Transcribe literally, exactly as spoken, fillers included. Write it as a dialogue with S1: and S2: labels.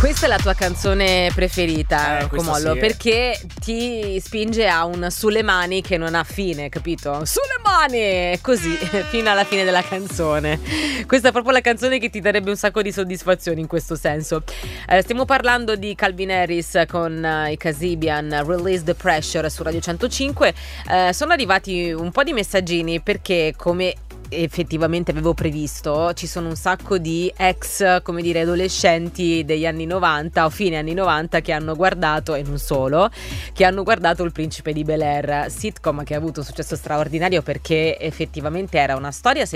S1: Questa è la tua canzone preferita,
S2: Eh, questa
S1: Comollo,
S2: sì, eh.
S1: perché ti spinge a un sulle mani che non ha fine, capito? Sulle mani! Così, fino alla fine della canzone. Questa è proprio la canzone che ti darebbe un sacco di soddisfazioni in questo senso. Eh, stiamo parlando di Calvin Harris con eh, i Kasabian, Release the Pressure su Radio centocinque. Eh, sono arrivati un po' di messaggini perché, come effettivamente avevo previsto, ci sono un sacco di ex, come dire, adolescenti degli anni novanta o fine anni novanta che hanno guardato, e non solo, che hanno guardato Il Principe di Bel-Air, sitcom che ha avuto un successo straordinario perché effettivamente era una storia